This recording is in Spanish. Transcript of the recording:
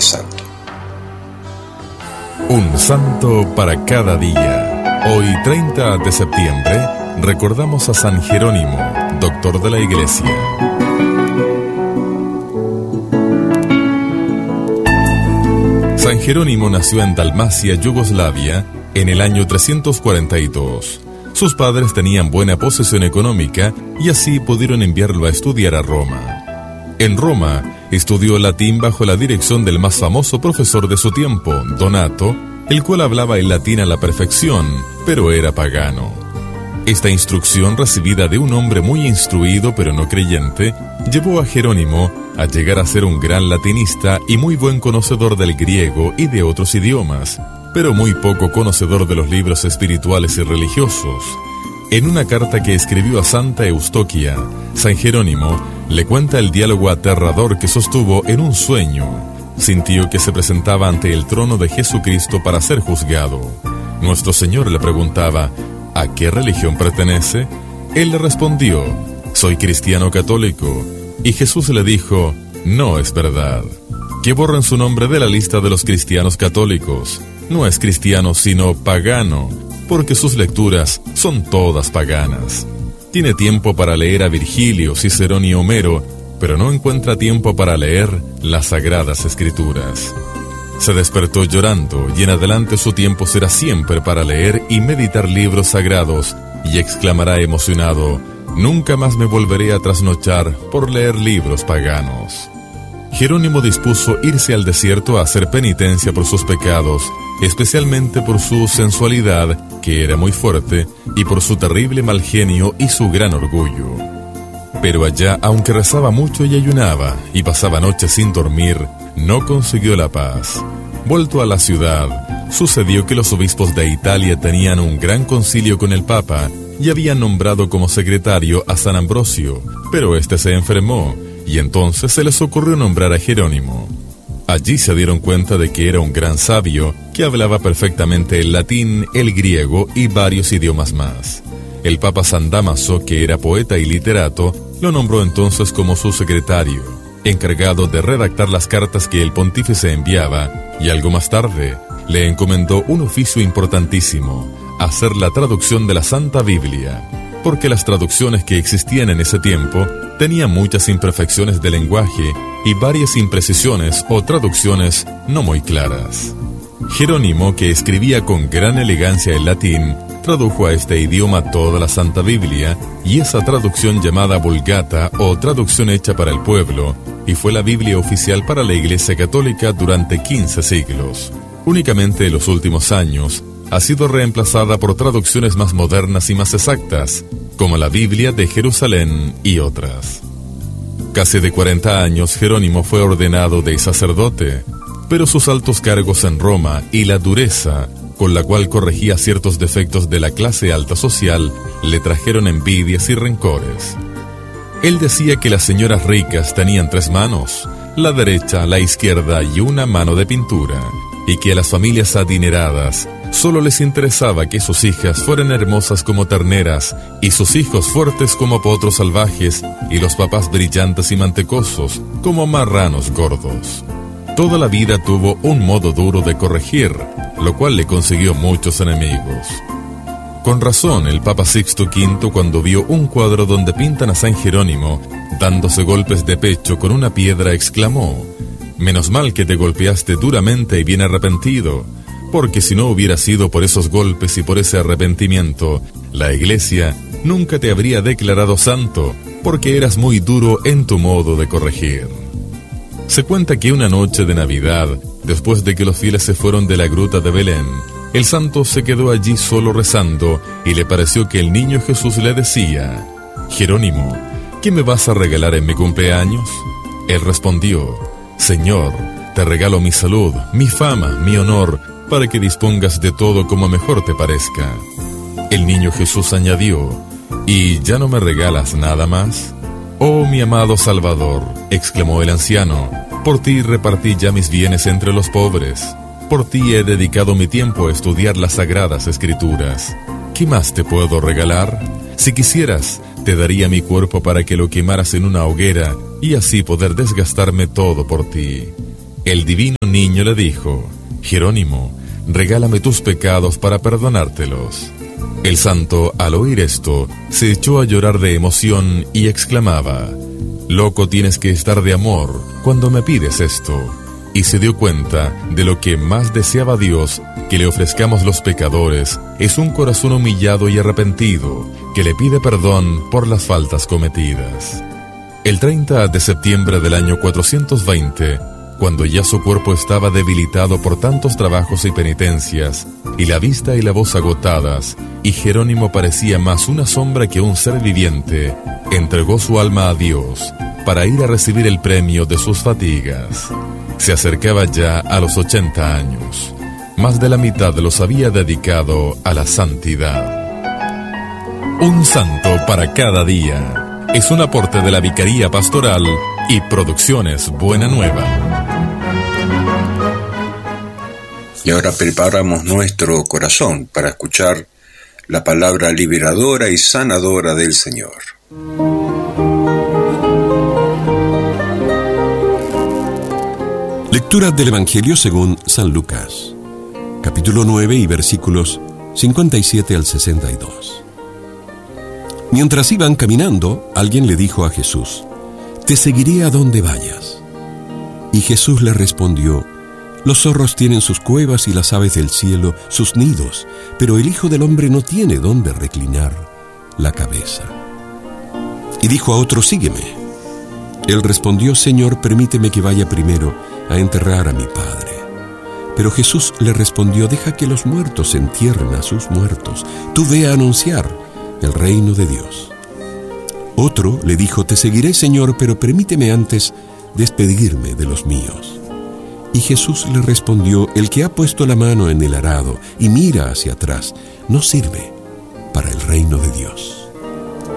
Santo. Un santo para cada día. Hoy, 30 de septiembre, recordamos a San Jerónimo, doctor de la Iglesia. San Jerónimo nació en Dalmacia, Yugoslavia, en el año 342. Sus padres tenían buena posición económica y así pudieron enviarlo a estudiar a Roma. En Roma, estudió latín bajo la dirección del más famoso profesor de su tiempo, Donato, el cual hablaba el latín a la perfección, pero era pagano. Esta instrucción, recibida de un hombre muy instruido pero no creyente, llevó a Jerónimo a llegar a ser un gran latinista y muy buen conocedor del griego y de otros idiomas, pero muy poco conocedor de los libros espirituales y religiosos. En una carta que escribió a Santa Eustoquia, San Jerónimo le cuenta el diálogo aterrador que sostuvo en un sueño. Sintió que se presentaba ante el trono de Jesucristo para ser juzgado. Nuestro Señor le preguntaba: ¿a qué religión pertenece? Él le respondió: soy cristiano católico. Y Jesús le dijo: no es verdad. Que borren su nombre de la lista de los cristianos católicos. No es cristiano sino pagano, porque sus lecturas son todas paganas. Tiene tiempo para leer a Virgilio, Cicerón y Homero, pero no encuentra tiempo para leer las Sagradas Escrituras. Se despertó llorando y en adelante su tiempo será siempre para leer y meditar libros sagrados, y exclamará emocionado: nunca más me volveré a trasnochar por leer libros paganos. Jerónimo dispuso irse al desierto a hacer penitencia por sus pecados, especialmente por su sensualidad, que era muy fuerte, y por su terrible mal genio y su gran orgullo. Pero allá, aunque rezaba mucho y ayunaba, y pasaba noches sin dormir, no consiguió la paz. Vuelto a la ciudad, sucedió que los obispos de Italia tenían un gran concilio con el Papa, y habían nombrado como secretario a San Ambrosio, pero este se enfermó, y entonces se les ocurrió nombrar a Jerónimo. Allí se dieron cuenta de que era un gran sabio, que hablaba perfectamente el latín, el griego y varios idiomas más. El Papa San Dámaso, que era poeta y literato, lo nombró entonces como su secretario, encargado de redactar las cartas que el pontífice enviaba, y algo más tarde le encomendó un oficio importantísimo: hacer la traducción de la Santa Biblia, porque las traducciones que existían en ese tiempo tenían muchas imperfecciones de lenguaje y varias imprecisiones o traducciones no muy claras. Jerónimo, que escribía con gran elegancia el latín, tradujo a este idioma toda la Santa Biblia, y esa traducción llamada Vulgata o traducción hecha para el pueblo, y fue la Biblia oficial para la Iglesia Católica durante 15 siglos. Únicamente en los últimos años ha sido reemplazada por traducciones más modernas y más exactas, como la Biblia de Jerusalén y otras. Casi de 40 años Jerónimo fue ordenado de sacerdote, pero sus altos cargos en Roma y la dureza con la cual corregía ciertos defectos de la clase alta social le trajeron envidias y rencores. Él decía que las señoras ricas tenían 3 manos, la derecha, la izquierda y una mano de pintura, y que a las familias adineradas solo les interesaba que sus hijas fueran hermosas como terneras y sus hijos fuertes como potros salvajes y los papás brillantes y mantecosos como marranos gordos. Toda la vida tuvo un modo duro de corregir, lo cual le consiguió muchos enemigos. Con razón, el Papa Sixto V, cuando vio un cuadro donde pintan a San Jerónimo dándose golpes de pecho con una piedra, exclamó: menos mal que te golpeaste duramente y bien arrepentido, porque si no hubiera sido por esos golpes y por ese arrepentimiento, la Iglesia nunca te habría declarado santo, porque eras muy duro en tu modo de corregir. Se cuenta que una noche de Navidad, después de que los fieles se fueron de la gruta de Belén, el santo se quedó allí solo rezando y le pareció que el niño Jesús le decía: Jerónimo, ¿qué me vas a regalar en mi cumpleaños? Él respondió: Señor, te regalo mi salud, mi fama, mi honor, para que dispongas de todo como mejor te parezca. El niño Jesús añadió: ¿y ya no me regalas nada más? Oh, mi amado Salvador, exclamó el anciano, por ti repartí ya mis bienes entre los pobres. Por ti he dedicado mi tiempo a estudiar las Sagradas Escrituras. ¿Qué más te puedo regalar? Si quisieras, te daría mi cuerpo para que lo quemaras en una hoguera y así poder desgastarme todo por ti. El divino niño le dijo: Jerónimo, regálame tus pecados para perdonártelos. El santo, al oír esto, se echó a llorar de emoción y exclamaba: Loco tienes que estar de amor cuando me pides esto. Y se dio cuenta de lo que más deseaba Dios que le ofrezcamos los pecadores es un corazón humillado y arrepentido que le pide perdón por las faltas cometidas. El 30 de septiembre del año 420, cuando ya su cuerpo estaba debilitado por tantos trabajos y penitencias, y la vista y la voz agotadas, y Jerónimo parecía más una sombra que un ser viviente, entregó su alma a Dios para ir a recibir el premio de sus fatigas. Se acercaba ya a los 80 años. Más de la mitad los había dedicado a la santidad. Un santo para cada día. Es un aporte de la Vicaría Pastoral y Producciones Buena Nueva. Y ahora preparamos nuestro corazón para escuchar la palabra liberadora y sanadora del Señor. Lectura del Evangelio según San Lucas, capítulo 9 y versículos 57 al 62. Mientras iban caminando, alguien le dijo a Jesús: Te seguiré a donde vayas. Y Jesús le respondió: Los zorros tienen sus cuevas y las aves del cielo sus nidos, pero el Hijo del Hombre no tiene dónde reclinar la cabeza. Y dijo a otro: Sígueme. Él respondió: Señor, permíteme que vaya primero a enterrar a mi padre. Pero Jesús le respondió: Deja que los muertos entierren a sus muertos. Tú ve a anunciar el reino de Dios. Otro le dijo: Te seguiré, Señor, pero permíteme antes despedirme de los míos. Y Jesús le respondió: El que ha puesto la mano en el arado y mira hacia atrás, no sirve para el reino de Dios.